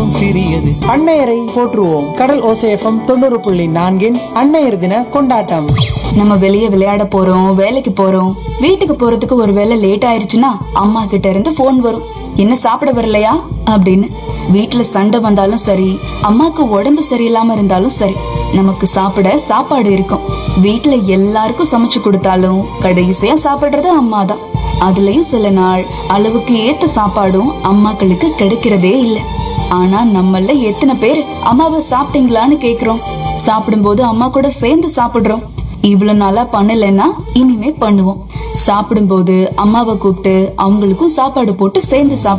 சிறியது. அன்னையரை போற்றுவோம். கடல் ஓசை FM 90.4 அன்னையர் தின கொண்டாட்டம். நம்ம வெளியே விளையாட போறோம், வேலைக்கு போறோம், வீட்டுக்கு போறதுக்கு ஒருவேளை லேட் ஆயிருச்சுன்னா அம்மா கிட்ட இருந்து போன் வரும், என்ன சாப்பிட வரலையா அப்படின்னு. வீட்டுல சண்டை வந்தாலும் சரி, அம்மாக்கு உடம்பு சரியில்லாம இருந்தாலும் சரி, நமக்கு சாப்பிட சாப்பாடு இருக்கும். வீட்டுல எல்லாருக்கும் சமைச்சு கொடுத்தாலும் கடைசியா சாப்பிடுறது அம்மா தான். அதுலயும் சில நாள் அளவுக்கு ஏத்த சாப்பாடும் அம்மாக்களுக்கு கிடைக்கிறதே இல்ல. ஆனா நம்மள எத்தனை பேர் அம்மாவை சாப்பிட்டீங்களான்னு கேக்குறோம், சாப்பிடும்போது அம்மா கூட சேர்ந்து சாப்பிடுறோம். இவ்வளவு நாளா பண்ணலைன்னா இனிமே பண்ணுவோம். சாப்பிடும்போது அம்மாவை கூப்பிட்டு அவங்களுக்கும் சாப்பாடு போட்டு சேர்ந்து சாப்பிடுவோம்.